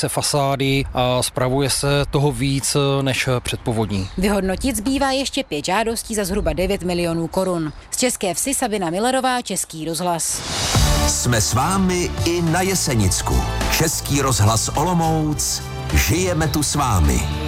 se fasády a spravuje se toho víc než před povodní. Vyhodnotit zbývá ještě 5 žádostí za zhruba 9 milionů korun. Z České Vsi Sabina Millerová, Český rozhlas. Jsme s vámi i na Jesenicku. Český rozhlas Olomouc. Žijeme tu s vámi.